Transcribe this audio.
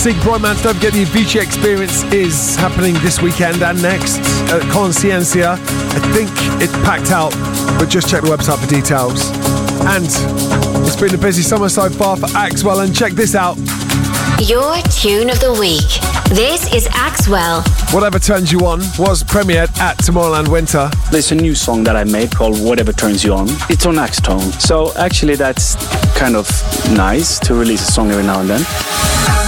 Sig Bromance. Don't forget the Avicii Experience is happening this weekend and next at Conciencia. I think it's packed out, but just check the website for details. And it's been a busy summer so far for Axwell, and check this out. Your tune of the week. This is Axwell. Whatever Turns You On was premiered at Tomorrowland Winter. There's a new song that I made called Whatever Turns You On. It's on Axtone. So actually that's kind of nice to release a song every now and then.